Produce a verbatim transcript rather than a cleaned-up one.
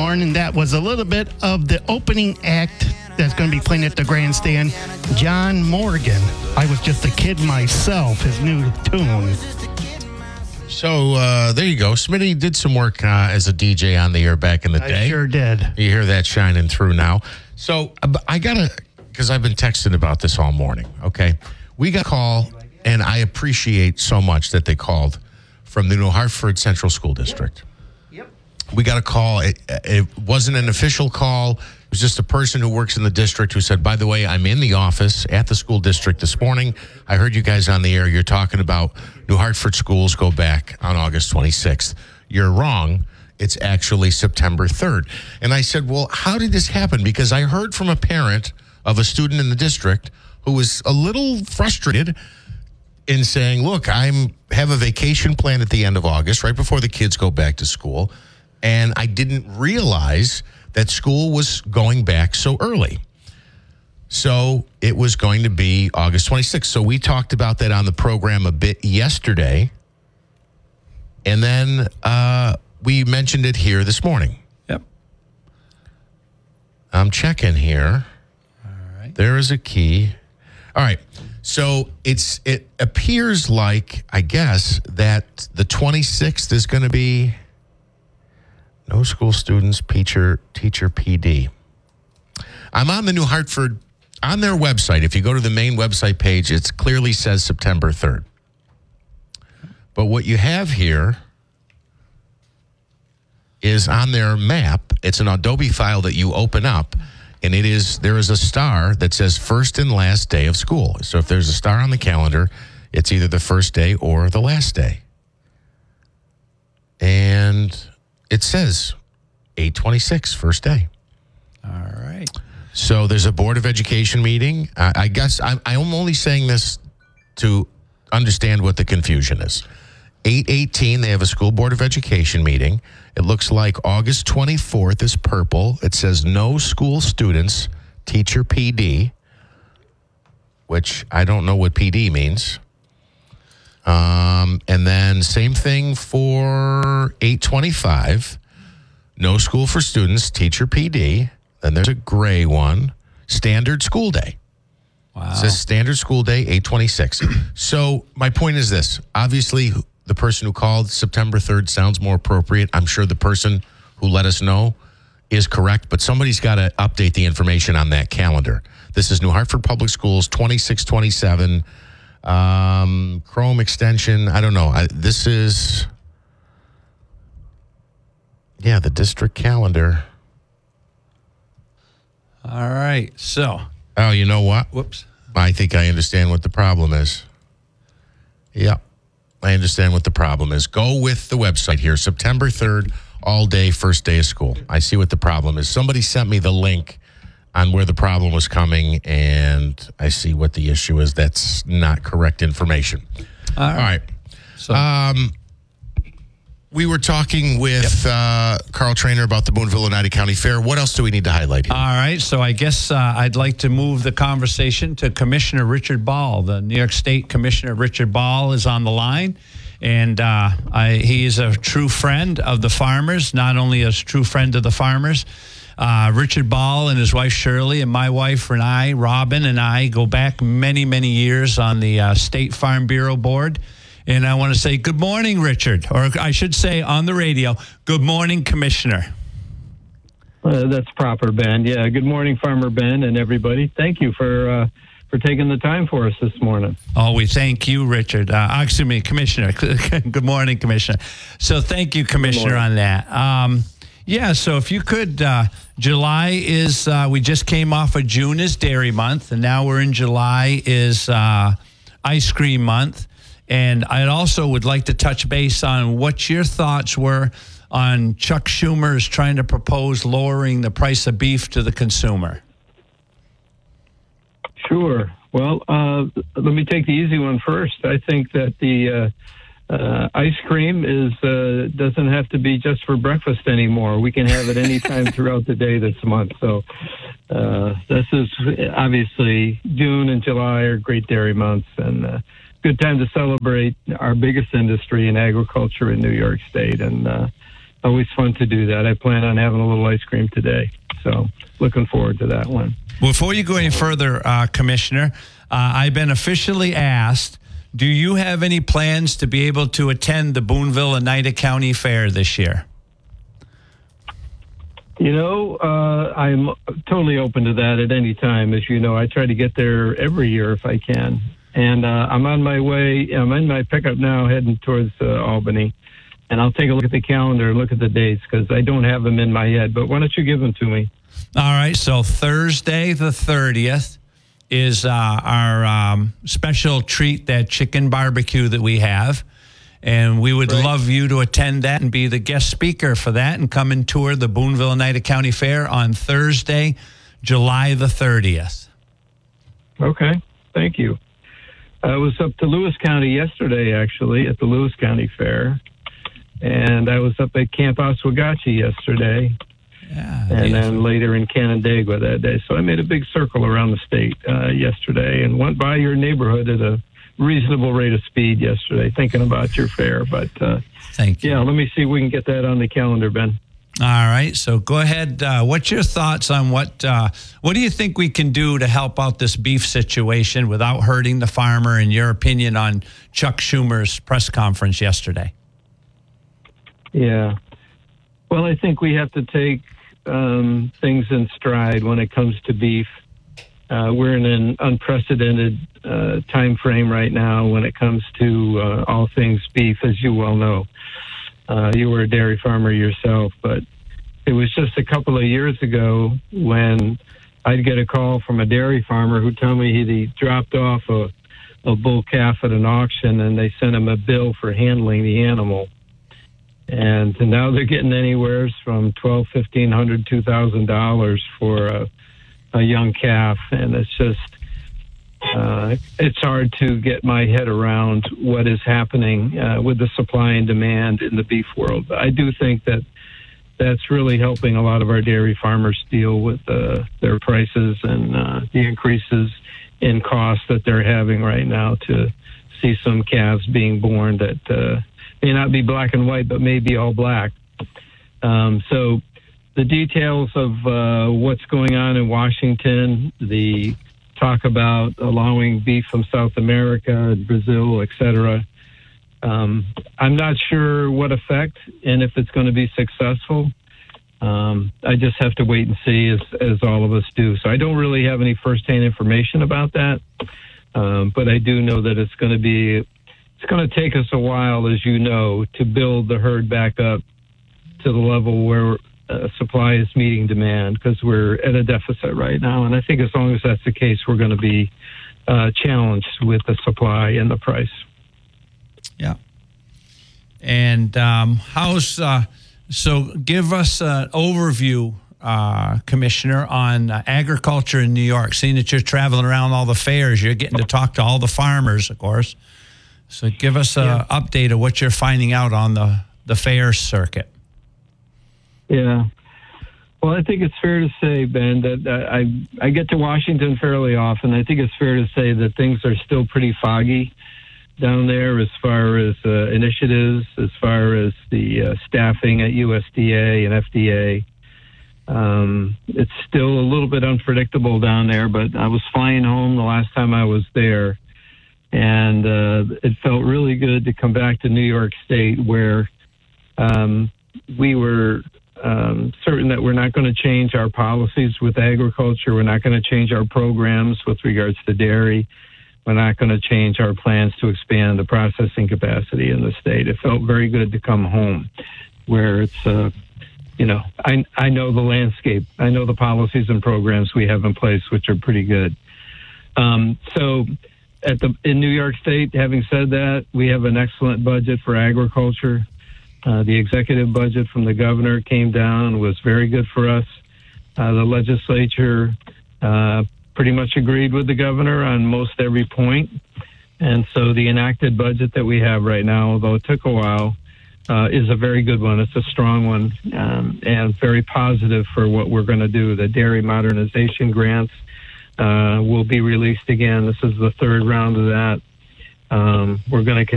Horn, and that was a little bit of the opening act that's going to be playing at the grandstand, John Morgan. I Was Just a Kid Myself, his new tune. So uh, there you go. Smitty did some work uh, as a D J on the air back in the day. I sure did. You hear that shining through now. So uh, I got to, because I've been texting about this all morning, okay? We got a call, and I appreciate so much that they called from the New Hartford Central School District. Yep. We got a call. It, it wasn't an official call. It was just a person who works in the district who said, by the way, I'm in the office at the school district this morning. I heard you guys on the air. You're talking about New Hartford schools go back on August twenty-sixth. You're wrong. It's actually September third. And I said, well, how did this happen? Because I heard from a parent of a student in the district who was a little frustrated in saying, look, I'm have a vacation plan at the end of August, right before the kids go back to school. And I didn't realize that school was going back so early. So it was going to be August twenty-sixth. So we talked about that on the program a bit yesterday. And then uh, we mentioned it here this morning. Yep. I'm checking here. All right. There is a key. All right. So it's it appears like, I guess, that the twenty-sixth is going to be no school students, teacher, teacher P D. I'm on the New Hartford, on their website. If you go to the main website page, it clearly says September third. But what you have here is on their map. It's an Adobe file that you open up, and it is there is a star that says first and last day of school. So if there's a star on the calendar, it's either the first day or the last day. And it says eight twenty-six, first day. All right. So there's a Board of Education meeting. I, I guess I'm, I'm only saying this to understand what the confusion is. eight eighteen, they have a School Board of Education meeting. It looks like August twenty-fourth is purple. It says no school students, teacher P D, which I don't know what P D means. Um, and then same thing for eight twenty-five. No school for students, teacher P D. Then there's a gray one, standard school day. Wow. It says standard school day, eight twenty-six. So my point is this. Obviously, the person who called September third sounds more appropriate. I'm sure the person who let us know is correct, but somebody's got to update the information on that calendar. This is New Hartford Public Schools, twenty-six twenty-seven. Um, Chrome extension, I don't know. I, this is, yeah, the district calendar. All right. So, Oh, you know what? whoops. I think I understand what the problem is. Yeah, I understand what the problem is. Go with the website here, September third, all day, first day of school. I see what the problem is. Somebody sent me the link on where the problem was coming, and I see what the issue is. That's not correct information. All right. All right. So, Um, we were talking with uh, Carl Trainer about the Boonville Oneida County Fair. What else do we need to highlight here? all right. So I guess uh, I'd like to move the conversation to Commissioner Richard Ball. The New York State Commissioner Richard Ball is on the line. And uh, I, he is a true friend of the farmers, not only a true friend of the farmers. Uh, Richard Ball and his wife Shirley and my wife Renee, Robin, and I go back many, many years on the uh, State Farm Bureau Board. And I want to say good morning, Richard, or I should say on the radio, good morning, Commissioner. Uh, that's proper, Ben. Yeah, good morning, Farmer Ben and everybody. Thank you for uh, for taking the time for us this morning. Oh, we thank you, Richard. Uh, excuse me, Commissioner. Good morning, Commissioner. So thank you, Commissioner, on that. Um, yeah, so if you could, uh, July is, uh, we just came off of June is Dairy Month, and now we're in July is uh, Ice Cream Month. And I also would like to touch base on what your thoughts were on Chuck Schumer's trying to propose lowering the price of beef to the consumer. Sure. Well, uh, let me take the easy one first. I think that the uh, uh, ice cream is uh, doesn't have to be just for breakfast anymore. We can have it any time throughout the day this month. So uh, this is obviously June and July are great dairy months, and uh, good time to celebrate our biggest industry in agriculture in New York State. And uh, always fun to do that. I plan on having a little ice cream today. So looking forward to that one. Before you go any further, uh, Commissioner, uh, I've been officially asked, do you have any plans to be able to attend the Boonville Oneida County Fair this year? You know, uh, I'm totally open to that at any time. As you know, I try to get there every year if I can. And uh, I'm on my way. I'm in my pickup now heading towards uh, Albany. And I'll take a look at the calendar and look at the dates because I don't have them in my head. But why don't you give them to me? All right. So Thursday the thirtieth is uh, our um, special treat, that chicken barbecue that we have. And we would Right. love you to attend that and be the guest speaker for that and come and tour the Boonville Oneida County Fair on Thursday, July the thirtieth. Okay. Thank you. I was up to Lewis County yesterday, actually, at the Lewis County Fair. And I was up at Camp Oswegatchie yesterday. Yeah, And yeah. then later in Canandaigua that day. So I made a big circle around the state uh, yesterday and went by your neighborhood at a reasonable rate of speed yesterday, thinking about your fair. But uh, Thank you. yeah, let me see if we can get that on the calendar, Ben. All right. So go ahead. Uh, what's your thoughts on what uh, what do you think we can do to help out this beef situation without hurting the farmer, in your opinion, on Chuck Schumer's press conference yesterday? Yeah. Well, I think we have to take um, things in stride when it comes to beef. Uh, we're in an unprecedented uh, time frame right now when it comes to uh, all things beef, as you well know. Uh, you were a dairy farmer yourself, but it was just a couple of years ago when I'd get a call from a dairy farmer who told me he dropped off a, a bull calf at an auction and they sent him a bill for handling the animal. And now they're getting anywhere from twelve, fifteen hundred, two thousand dollars for a, a young calf, and it's just uh, it's hard to get my head around what is happening uh, with the supply and demand in the beef world. I do think that that's really helping a lot of our dairy farmers deal with uh, their prices and uh, the increases in cost that they're having right now to see some calves being born that uh, may not be black and white, but may be all black. Um, so the details of uh, what's going on in Washington, the talk about allowing beef from South America, Brazil, et cetera, um, I'm not sure what effect and if it's going to be successful. Um, I just have to wait and see, as, as all of us do. So I don't really have any firsthand information about that, um, but I do know that it's going to be It's going to take us a while, as you know, to build the herd back up to the level where uh, supply is meeting demand, because we're at a deficit right now. And I think as long as that's the case, we're going to be uh, challenged with the supply and the price. Yeah. And um, how's uh, so? Give us an overview, uh, Commissioner, on uh, agriculture in New York. Seeing that you're traveling around all the fairs, you're getting to talk to all the farmers, of course. So give us an Yeah. update of what you're finding out on the, the fair circuit. Yeah. Well, I think it's fair to say, Ben, that uh, I I get to Washington fairly often. I think it's fair to say that things are still pretty foggy down there as far as uh, initiatives, as far as the uh, staffing at U S D A and F D A. Um, it's still a little bit unpredictable down there, but I was flying home the last time I was there, and uh, it felt really good to come back to New York State, where um, we were um, certain that we're not going to change our policies with agriculture. We're not going to change our programs with regards to dairy. We're not going to change our plans to expand the processing capacity in the state. It felt very good to come home, where it's, uh, you know, I, I know the landscape. I know the policies and programs we have in place, which are pretty good. Um, so at the in New York State, having said that, we have an excellent budget for agriculture. Uh, the executive budget from the governor came down, was very good for us. Uh, the legislature uh, pretty much agreed with the governor on most every point. And so the enacted budget that we have right now, although it took a while, uh, is a very good one. It's a strong one um, and very positive for what we're going to do. The dairy modernization grants uh, will be released again. This is the third round of that. Um, we're going to